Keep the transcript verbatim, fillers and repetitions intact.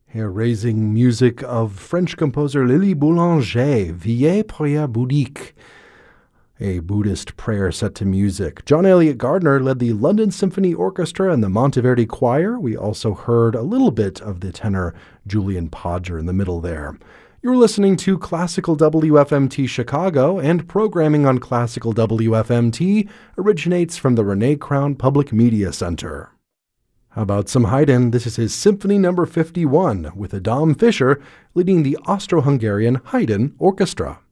Here, raising music of French composer Lily Boulanger, Vieille Prière Bouddhique, a Buddhist prayer set to music. John Elliott Gardner led the London Symphony Orchestra and the Monteverdi Choir. We also heard a little bit of the tenor Julian Podger in the middle there. You're listening to Classical W F M T Chicago, and programming on Classical W F M T originates from the Renee Crown Public Media Center. How about some Haydn? This is his Symphony number fifty-one, with Adam Fischer leading the Austro-Hungarian Haydn Orchestra.